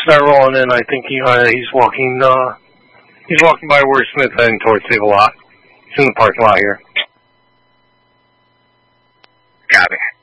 start rolling in. I think he's walking by Wordsmith heading towards Save-A-Lot. He's in the parking lot here. Copy.